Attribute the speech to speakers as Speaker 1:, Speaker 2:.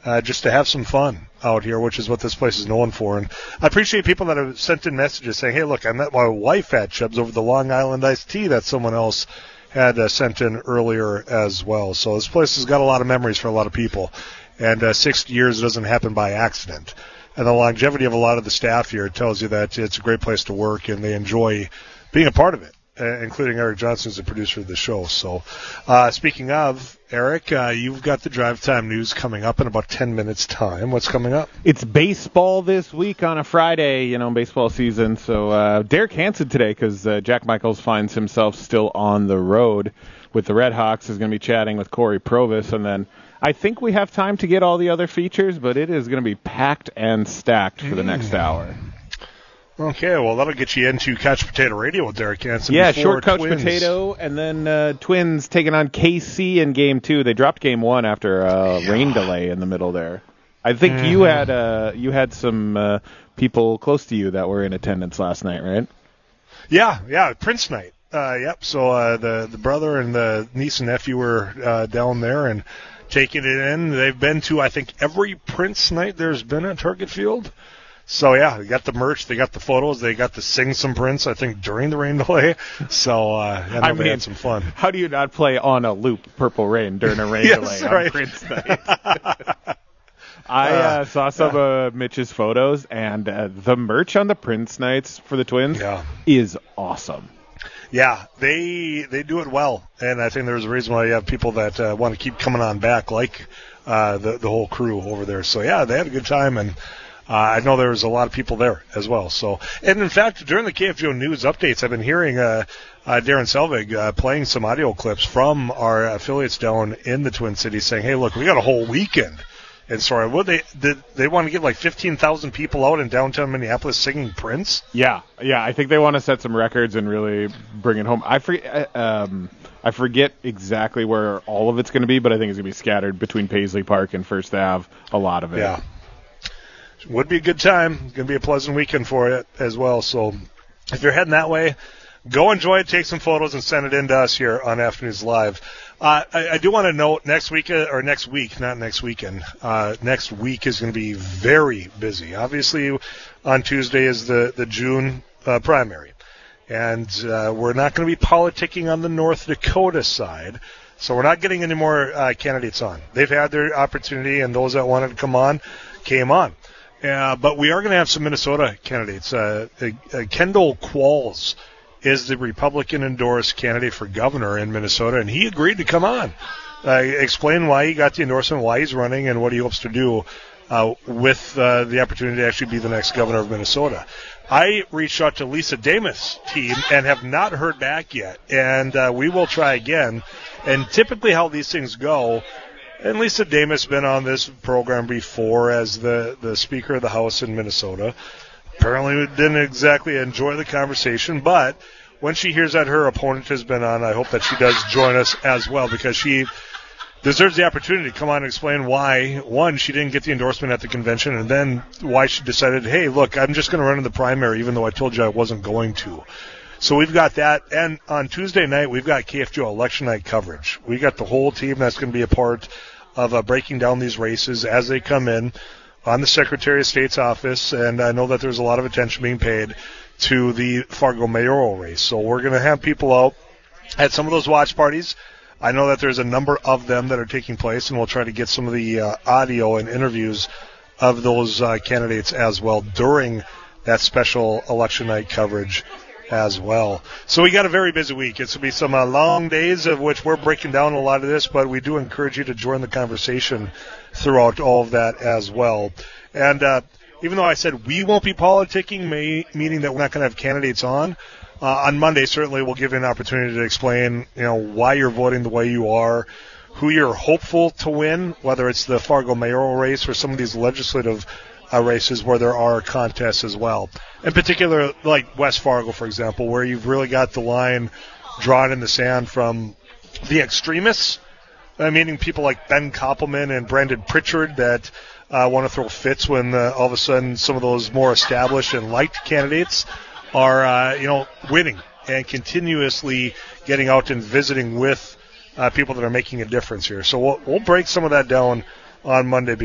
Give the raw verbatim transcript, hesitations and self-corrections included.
Speaker 1: uh, just to have some fun out here, which is what this place is known for. And I appreciate people that have sent in messages saying, hey, look, I met my wife at Chubb's over the Long Island iced tea that someone else had uh, sent in earlier as well. So this place has got a lot of memories for a lot of people. And uh, sixty years doesn't happen by accident. And the longevity of a lot of the staff here tells you that it's a great place to work and they enjoy being a part of it, uh, including Eric Johnson as the producer of the show. So uh, speaking of, Eric, uh, you've got the Drive Time News coming up in about ten minutes' time. What's coming up?
Speaker 2: It's baseball this week on a Friday, you know, baseball season. So uh, Derek Hansen today, because uh, Jack Michaels finds himself still on the road with the Red Hawks, is going to be chatting with Corey Provis. And then I think we have time to get all the other features, but it is going to be packed and stacked for the mm. next hour.
Speaker 1: Okay, well, that'll get you into Couch Potato Radio with Derek Hansen.
Speaker 2: Yeah, short Couch Twins. Potato, and then uh, Twins taking on K C in Game two. They dropped Game one after a yeah. rain delay in the middle there. I think mm-hmm. you had uh, you had some uh, people close to you that were in attendance last night, right?
Speaker 1: Yeah, yeah, Prince night. Uh, yep, so uh, the, the brother and the niece and nephew were uh, down there and taking it in. They've been to, I think, every Prince night there's been at Target Field. So, yeah, they got the merch, they got the photos, they got to sing some Prince, I think, during the rain delay. So, uh, yeah, I mean, they had some fun.
Speaker 2: How do you not play On a Loop Purple Rain during a rain
Speaker 1: yes,
Speaker 2: delay
Speaker 1: right.
Speaker 2: on Prince night? I uh, saw some of Mitch's photos, and uh, the merch on the Prince nights for the Twins
Speaker 1: yeah.
Speaker 2: is awesome.
Speaker 1: Yeah, they they do it well, and I think there's a reason why you have people that uh, want to keep coming on back, like uh, the, the whole crew over there. So, yeah, they had a good time, and Uh, I know there was a lot of people there as well. So, and in fact, during the K F G O News updates, I've been hearing uh, uh, Darren Selvig uh, playing some audio clips from our affiliates down in the Twin Cities, saying, "Hey, look, we got a whole weekend." And sorry, what they did they want to get like fifteen thousand people out in downtown Minneapolis singing Prince?
Speaker 2: Yeah, yeah. I think they want to set some records and really bring it home. I forget. Um, I forget exactly where all of it's going to be, but I think it's going to be scattered between Paisley Park and First Ave. A lot of it.
Speaker 1: Yeah. Would be a good time. Going to be a pleasant weekend for it as well. So if you're heading that way, go enjoy it, take some photos, and send it in to us here on Afternoons Live. Uh, I, I do want to note next week, uh, or next week, not next weekend, uh, next week is going to be very busy. Obviously, on Tuesday is the, the June uh, primary. And uh, we're not going to be politicking on the North Dakota side. So we're not getting any more uh, candidates on. They've had their opportunity, and those that wanted to come on came on. Uh, but we are going to have some Minnesota candidates. Uh, uh, Kendall Qualls is the Republican-endorsed candidate for governor in Minnesota, and he agreed to come on, uh, explain why he got the endorsement, why he's running, and what he hopes to do uh, with uh, the opportunity to actually be the next governor of Minnesota. I reached out to Lisa Damas' team and have not heard back yet, and uh, we will try again. And typically how these things go, and Lisa Damas has been on this program before as the, the Speaker of the House in Minnesota. Apparently we didn't exactly enjoy the conversation, but when she hears that her opponent has been on, I hope that she does join us as well, because she deserves the opportunity to come on and explain why, one, she didn't get the endorsement at the convention, and then why she decided, hey, look, I'm just going to run in the primary even though I told you I wasn't going to. So we've got that, and on Tuesday night, we've got K F G O election night coverage. We got the whole team that's going to be a part of uh, breaking down these races as they come in on the Secretary of State's office, and I know that there's a lot of attention being paid to the Fargo mayoral race. So we're going to have people out at some of those watch parties. I know that there's a number of them that are taking place, and we'll try to get some of the uh, audio and interviews of those uh, candidates as well during that special election night coverage as well. So we got a very busy week. It's going to be some uh, long days of which we're breaking down a lot of this, but we do encourage you to join the conversation throughout all of that as well. And uh, even though I said we won't be politicking, may, meaning that we're not going to have candidates on, uh, on Monday certainly we'll give you an opportunity to explain, you know, why you're voting the way you are, who you're hopeful to win, whether it's the Fargo mayoral race or some of these legislative Uh, races where there are contests as well. In particular, like West Fargo, for example, where you've really got the line drawn in the sand from the extremists, uh, meaning people like Ben Koppelman and Brandon Pritchard that uh, want to throw fits when uh, all of a sudden some of those more established and liked candidates are, uh, you know, winning and continuously getting out and visiting with uh, people that are making a difference here. So we'll, we'll break some of that down on Monday.